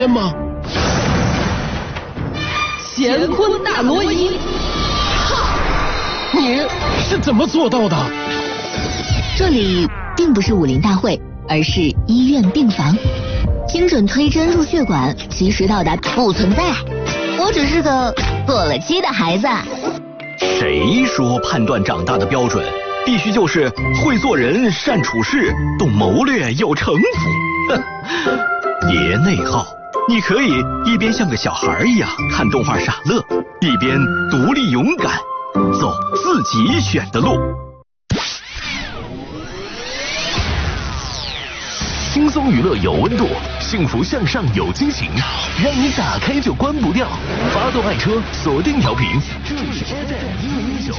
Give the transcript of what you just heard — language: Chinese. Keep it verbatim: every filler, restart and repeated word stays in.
吗？ 乾坤大挪移， 你是怎么做到的？ 这里并不是武林大会，而是医院病房。精准推针入血管，及时到达不存在。我只是个过了期的孩子。 谁说判断长大的标准必须就是会做人、善处事、懂谋略、有城府？哼，别内耗。你可以一边像个小孩一样看动画傻乐，一边独立勇敢，走自己选的路。 轻松娱乐有温度，幸福向上有惊喜，让你打开就关不掉。发动爱车，锁定调频，这里是 F M 一零一九